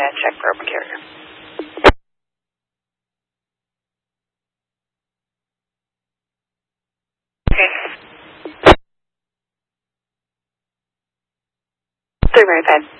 and check for open carrier. Okay. 3 right,